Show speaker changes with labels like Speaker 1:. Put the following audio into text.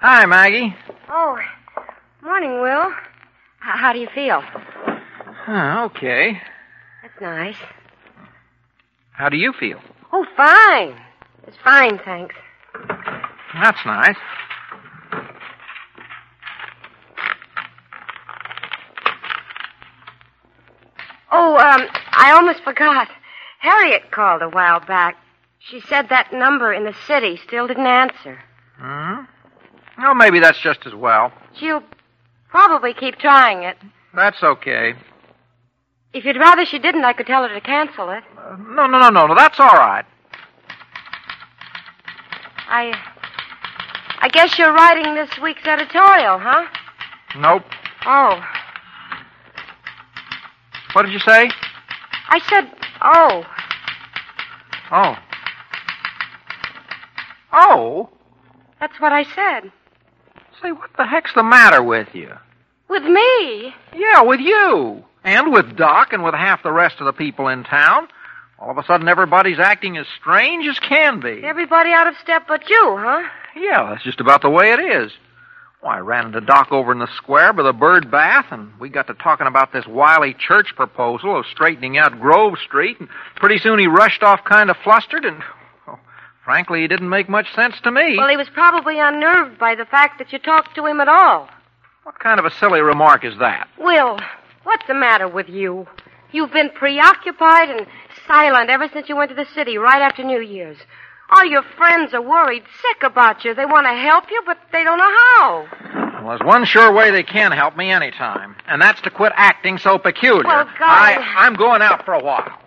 Speaker 1: Hi, Maggie.
Speaker 2: Oh, morning, Will. How do you feel?
Speaker 1: Okay.
Speaker 2: That's nice.
Speaker 1: How do you feel?
Speaker 2: Oh, fine. It's fine, thanks.
Speaker 1: That's nice.
Speaker 2: Oh, I almost forgot. Harriet called a while back. She said that number in the city still didn't answer.
Speaker 1: Well, maybe that's just as well.
Speaker 2: She'll probably keep trying it.
Speaker 1: That's okay.
Speaker 2: If you'd rather she didn't, I could tell her to cancel it.
Speaker 1: No. That's all right.
Speaker 2: I guess you're writing this week's editorial, huh?
Speaker 1: Nope.
Speaker 2: Oh.
Speaker 1: What did you say?
Speaker 2: I said, oh.
Speaker 1: Oh. Oh?
Speaker 2: That's what I said.
Speaker 1: Say, what the heck's the matter with you?
Speaker 2: With me?
Speaker 1: Yeah, with you. And with Doc and with half the rest of the people in town. All of a sudden, everybody's acting as strange as can be.
Speaker 2: Everybody out of step but you, huh?
Speaker 1: Yeah, that's just about the way it is. Why, I ran into Doc over in the square by the bird bath, and we got to talking about this wily church proposal of straightening out Grove Street, and pretty soon he rushed off kind of flustered, and, frankly, he didn't make much sense to me.
Speaker 2: Well, he was probably unnerved by the fact that you talked to him at all.
Speaker 1: What kind of a silly remark is that?
Speaker 2: Will, what's the matter with you? You've been preoccupied and silent ever since you went to the city right after New Year's. All your friends are worried sick about you. They want to help you, but they don't know how.
Speaker 1: Well, there's one sure way they can help me anytime, and that's to quit acting so peculiar.
Speaker 2: Well, God...
Speaker 1: I'm going out for a while.